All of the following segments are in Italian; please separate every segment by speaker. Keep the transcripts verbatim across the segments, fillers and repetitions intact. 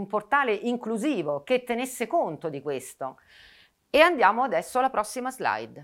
Speaker 1: portale inclusivo che tenesse conto di questo. E andiamo adesso alla prossima slide.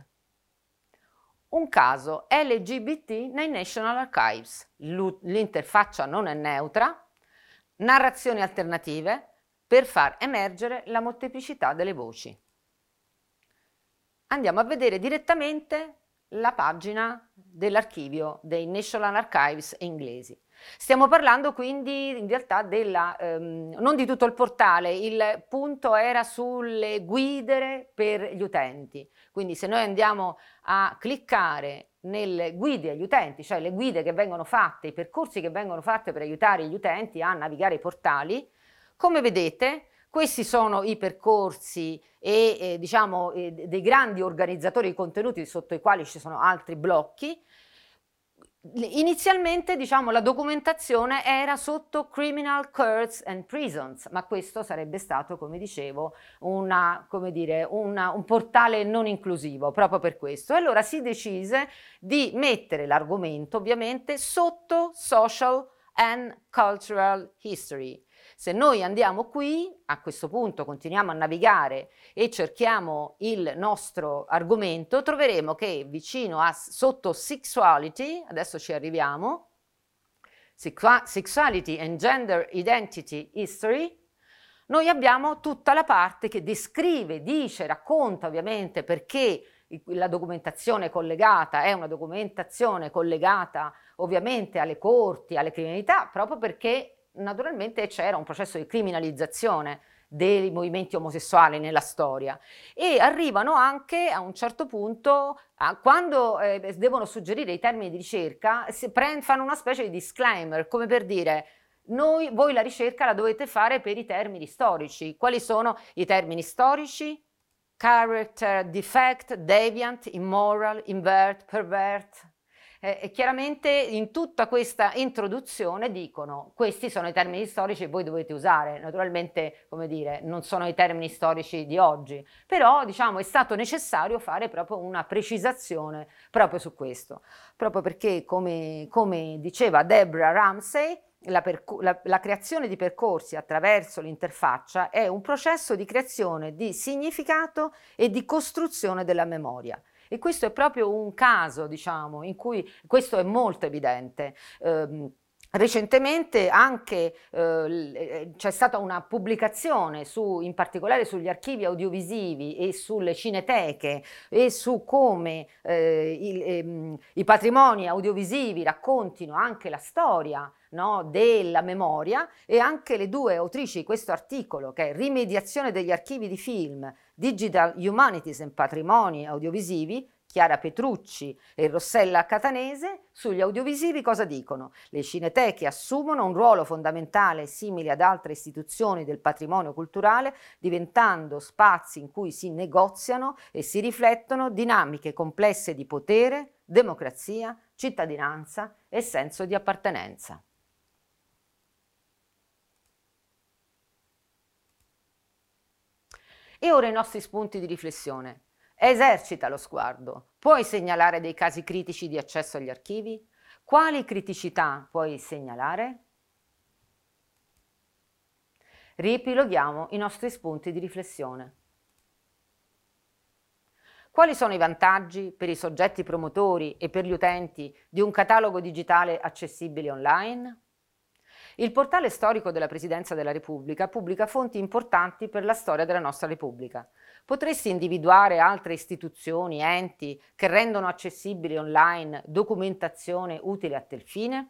Speaker 1: Un caso L G B T nei National Archives. L'interfaccia non è neutra, narrazioni alternative per far emergere la molteplicità delle voci. Andiamo a vedere direttamente la pagina dell'archivio dei National Archives inglesi. Stiamo parlando quindi in realtà della, ehm, non di tutto il portale, il punto era sulle guide per gli utenti. Quindi se noi andiamo a cliccare nelle guide agli utenti, cioè le guide che vengono fatte, i percorsi che vengono fatti per aiutare gli utenti a navigare i portali, come vedete questi sono i percorsi e eh, diciamo eh, dei grandi organizzatori di contenuti sotto i quali ci sono altri blocchi. Inizialmente diciamo la documentazione era sotto Criminal Courts and Prisons, ma questo sarebbe stato, come dicevo, una, come dire, una, un portale non inclusivo proprio per questo. E allora si decise di mettere l'argomento ovviamente sotto Social and Cultural History. Se noi andiamo qui, a questo punto continuiamo a navigare e cerchiamo il nostro argomento, troveremo che vicino a sotto Sexuality, adesso ci arriviamo, Sexuality and Gender Identity History, noi abbiamo tutta la parte che descrive, dice, racconta ovviamente perché la documentazione collegata è una documentazione collegata ovviamente alle corti, alle criminalità, proprio perché naturalmente c'era un processo di criminalizzazione dei movimenti omosessuali nella storia e arrivano anche a un certo punto, a, quando eh, devono suggerire i termini di ricerca, si pre- fanno una specie di disclaimer, come per dire noi, voi la ricerca la dovete fare per i termini storici. Quali sono i termini storici? Character defect, deviant, immoral, invert, pervert. Eh, e chiaramente in tutta questa introduzione dicono questi sono i termini storici che voi dovete usare. Naturalmente, come dire, non sono i termini storici di oggi, però diciamo è stato necessario fare proprio una precisazione proprio su questo, proprio perché come, come diceva Deborah Ramsey, La, la, la creazione di percorsi attraverso l'interfaccia è un processo di creazione di significato e di costruzione della memoria. E questo è proprio un caso, diciamo, in cui questo è molto evidente. Eh, Recentemente anche eh, c'è stata una pubblicazione su, in particolare sugli archivi audiovisivi e sulle cineteche e su come eh, il, ehm, i patrimoni audiovisivi raccontino anche la storia, no, della memoria, e anche le due autrici di questo articolo, che è Rimediazione degli archivi di film, Digital Humanities and Patrimoni audiovisivi, Chiara Petrucci e Rossella Catanese, sugli audiovisivi cosa dicono? Le cineteche assumono un ruolo fondamentale simile ad altre istituzioni del patrimonio culturale, diventando spazi in cui si negoziano e si riflettono dinamiche complesse di potere, democrazia, cittadinanza e senso di appartenenza. E ora i nostri spunti di riflessione. Esercita lo sguardo. Puoi segnalare dei casi critici di accesso agli archivi? Quali criticità puoi segnalare? Riepiloghiamo i nostri spunti di riflessione. Quali sono i vantaggi per i soggetti promotori e per gli utenti di un catalogo digitale accessibile online? Il portale storico della Presidenza della Repubblica pubblica fonti importanti per la storia della nostra Repubblica. Potresti individuare altre istituzioni, enti che rendono accessibili online documentazione utile a tal fine?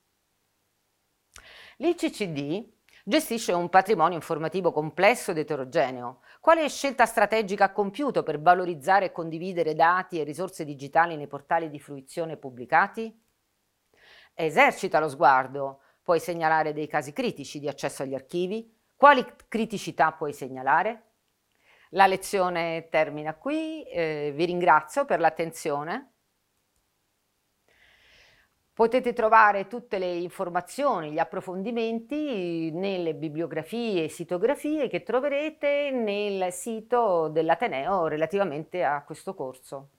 Speaker 1: L'I C C D gestisce un patrimonio informativo complesso ed eterogeneo. Quale scelta strategica ha compiuto per valorizzare e condividere dati e risorse digitali nei portali di fruizione pubblicati? Esercita lo sguardo. Puoi segnalare dei casi critici di accesso agli archivi? Quali criticità puoi segnalare? La lezione termina qui, eh, vi ringrazio per l'attenzione. Potete trovare tutte le informazioni, gli approfondimenti nelle bibliografie e sitografie che troverete nel sito dell'Ateneo relativamente a questo corso.